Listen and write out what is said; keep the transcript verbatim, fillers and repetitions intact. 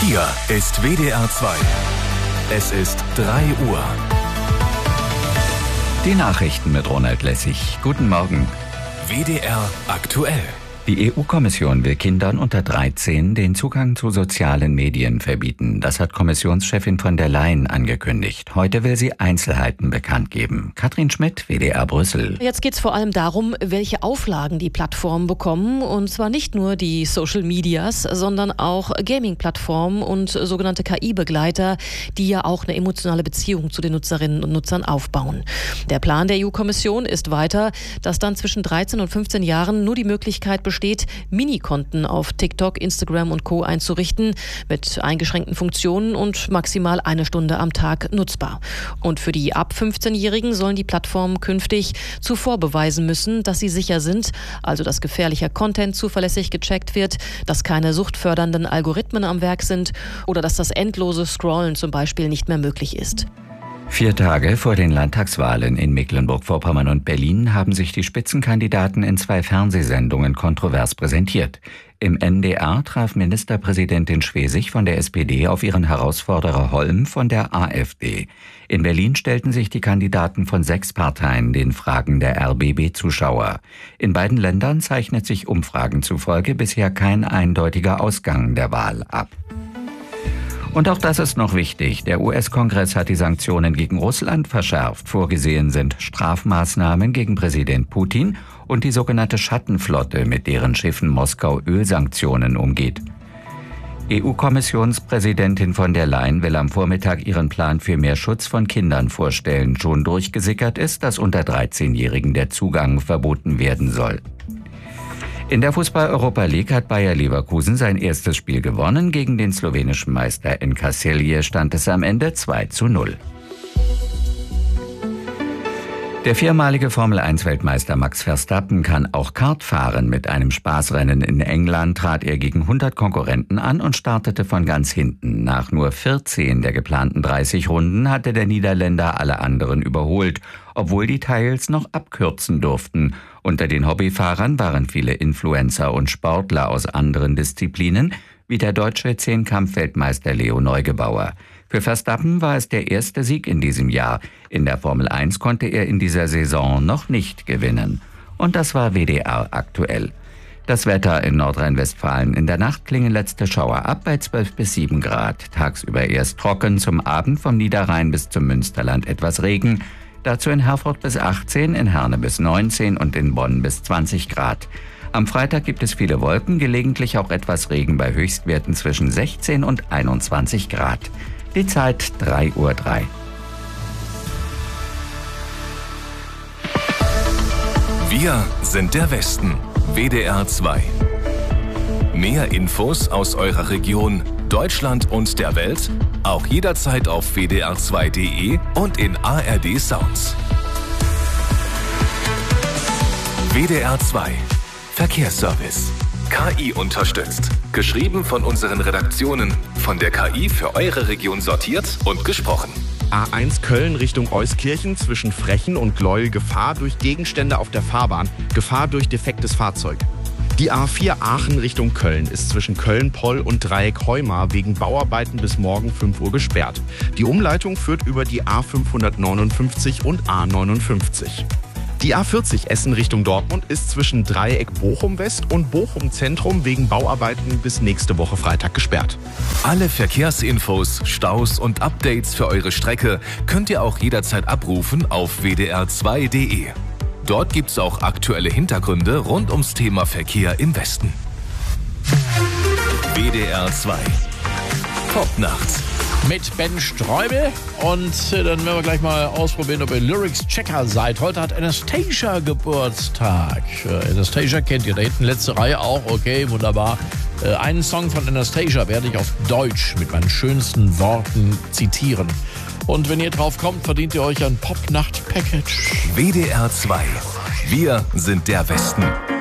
Hier ist W D R zwei. Es ist drei Uhr. Die Nachrichten mit Ronald Lessig. Guten Morgen. W D R aktuell. Die E U-Kommission will Kindern unter dreizehn den Zugang zu sozialen Medien verbieten. Das hat Kommissionschefin von der Leyen angekündigt. Heute will sie Einzelheiten bekannt geben. Katrin Schmidt, W D R Brüssel. Jetzt geht es vor allem darum, welche Auflagen die Plattformen bekommen. Und zwar nicht nur die Social Medias, sondern auch Gaming-Plattformen und sogenannte K I-Begleiter, die ja auch eine emotionale Beziehung zu den Nutzerinnen und Nutzern aufbauen. Der Plan der E U-Kommission ist weiter, dass dann zwischen dreizehn und fünfzehn Jahren nur die Möglichkeit besteht, Minikonten auf TikTok, Instagram und Co. einzurichten, mit eingeschränkten Funktionen und maximal eine Stunde am Tag nutzbar. Und für die ab fünfzehnjährigen sollen die Plattformen künftig zuvor beweisen müssen, dass sie sicher sind, also dass gefährlicher Content zuverlässig gecheckt wird, dass keine suchtfördernden Algorithmen am Werk sind oder dass das endlose Scrollen zum Beispiel nicht mehr möglich ist. Vier Tage vor den Landtagswahlen in Mecklenburg-Vorpommern und Berlin haben sich die Spitzenkandidaten in zwei Fernsehsendungen kontrovers präsentiert. Im N D R traf Ministerpräsidentin Schwesig von der S P D auf ihren Herausforderer Holm von der A f D. In Berlin stellten sich die Kandidaten von sechs Parteien den Fragen der R B B-Zuschauer. In beiden Ländern zeichnet sich Umfragen zufolge bisher kein eindeutiger Ausgang der Wahl ab. Und auch das ist noch wichtig. Der U S-Kongress hat die Sanktionen gegen Russland verschärft. Vorgesehen sind Strafmaßnahmen gegen Präsident Putin und die sogenannte Schattenflotte, mit deren Schiffen Moskau Ölsanktionen umgeht. E U-Kommissionspräsidentin von der Leyen will am Vormittag ihren Plan für mehr Schutz von Kindern vorstellen. Schon durchgesickert ist, dass unter dreizehnjährigen der Zugang verboten werden soll. In der Fußball-Europa League hat Bayer Leverkusen sein erstes Spiel gewonnen. Gegen den slowenischen Meister N K Celje stand es am Ende zwei zu null. Der viermalige Formel eins Weltmeister Max Verstappen kann auch Kart fahren. Mit einem Spaßrennen in England trat er gegen hundert Konkurrenten an und startete von ganz hinten. Nach nur vierzehn der geplanten dreißig Runden hatte der Niederländer alle anderen überholt, obwohl die teils noch abkürzen durften. Unter den Hobbyfahrern waren viele Influencer und Sportler aus anderen Disziplinen, wie der deutsche Zehnkampf-Weltmeister Leo Neugebauer. Für Verstappen war es der erste Sieg in diesem Jahr. In der Formel eins konnte er in dieser Saison noch nicht gewinnen. Und das war W D R aktuell. Das Wetter in Nordrhein-Westfalen: In der Nacht klingen letzte Schauer ab bei zwölf bis sieben Grad. Tagsüber erst trocken, zum Abend vom Niederrhein bis zum Münsterland etwas Regen. Dazu in Herford bis achtzehn, in Herne bis neunzehn und in Bonn bis zwanzig Grad. Am Freitag gibt es viele Wolken, gelegentlich auch etwas Regen bei Höchstwerten zwischen sechzehn und einundzwanzig Grad. Die Zeit drei Uhr drei. Wir sind der Westen. W D R zwei. Mehr Infos aus eurer Region, Deutschland und der Welt auch jederzeit auf w d r zwei punkt d e und in A R D Sounds. W D R zwei Verkehrsservice. K I unterstützt. Geschrieben von unseren Redaktionen. Von der K I für eure Region sortiert und gesprochen. A eins Köln Richtung Euskirchen zwischen Frechen und Gleuel Gefahr durch Gegenstände auf der Fahrbahn. Gefahr durch defektes Fahrzeug. Die A vier Aachen Richtung Köln ist zwischen Köln-Poll und Dreieck Heumar wegen Bauarbeiten bis morgen fünf Uhr gesperrt. Die Umleitung führt über die A fünfhundertneunundfünfzig und A neunundfünfzig. Die A vierzig Essen Richtung Dortmund ist zwischen Dreieck Bochum West und Bochum Zentrum wegen Bauarbeiten bis nächste Woche Freitag gesperrt. Alle Verkehrsinfos, Staus und Updates für eure Strecke könnt ihr auch jederzeit abrufen auf w d r zwei punkt d e. Dort gibt's auch aktuelle Hintergründe rund ums Thema Verkehr im Westen. W D R zwei. Popnacht. Mit Ben Streubel. Und äh, dann werden wir gleich mal ausprobieren, ob ihr Lyrics-Checker seid. Heute hat Anastasia Geburtstag. Äh, Anastasia kennt ihr, da hinten letzte Reihe auch. Okay, wunderbar. Äh, einen Song von Anastasia werde ich auf Deutsch mit meinen schönsten Worten zitieren. Und wenn ihr drauf kommt, verdient ihr euch ein Popnacht-Package. W D R zwei. Wir sind der Westen.